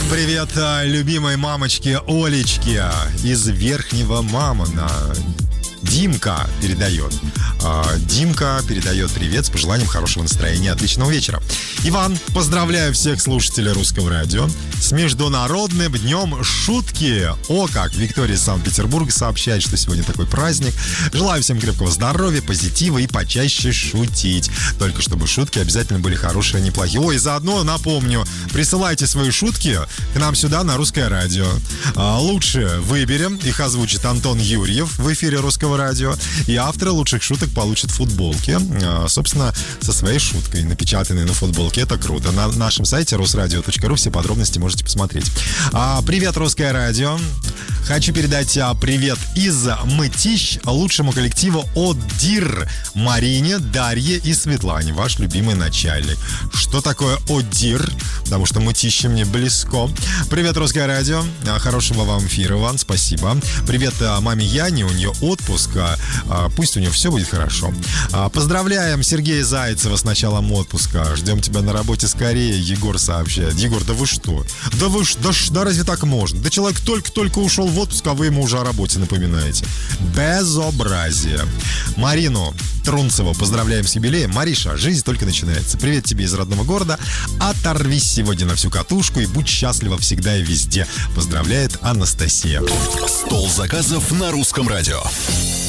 Привет, любимой мамочке Олечке из Верхнего Мамона. Димка передает. Димка передает привет с пожеланием хорошего настроения и отличного вечера. Иван, поздравляю всех слушателей Русского радио с Международным днем шутки. О, как! Виктория из Санкт-Петербурга сообщает, что сегодня такой праздник. Желаю всем крепкого здоровья, позитива и почаще шутить. Только чтобы шутки обязательно были хорошие, а не плохие. Ой, заодно напомню, присылайте свои шутки к нам сюда на Русское радио. Лучше выберем, их озвучит Антон Юрьев в эфире Русского радио. И авторы лучших шуток получат футболки, собственно, со своей шуткой, напечатанной на футболке. Это круто. На нашем сайте rosradio.ru все подробности можете посмотреть. Привет, Русское радио. Хочу передать привет из Мытищ лучшему коллективу ОДИР Марине, Дарье и Светлане, ваш любимый начальник. Что такое ОДИР? Потому что Мытищи мне близко. Привет, Русское радио. Хорошего вам эфира, Иван, спасибо. Привет маме Яне, у нее отпуск. Пусть у нее все будет хорошо. Поздравляем Сергея Зайцева с началом отпуска. Ждем тебя на работе скорее, Егор сообщает. Егор, да вы что? Да разве так можно? Да человек только ушел в отпуск, а вы ему уже о работе напоминаете. Безобразие. Марину Трунцеву поздравляем с юбилеем. Мариша, жизнь только начинается. Привет тебе из родного города. Оторвись сегодня на всю катушку и будь счастлива всегда и везде. Поздравляет Анастасия. Стол заказов на Русском радио.